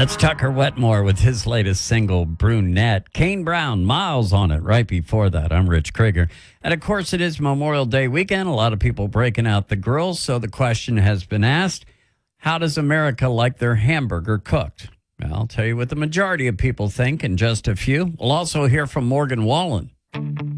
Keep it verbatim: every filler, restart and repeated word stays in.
That's Tucker Wetmore with his latest single, Brunette. Kane Brown, Miles on it right before that. I'm Rich Krieger. And of course, it is Memorial Day weekend. A lot of people breaking out the grills. So the question has been asked, how does America like their hamburger cooked? Well, I'll tell you what the majority of people think in just a few. We'll also hear from Morgan Wallen.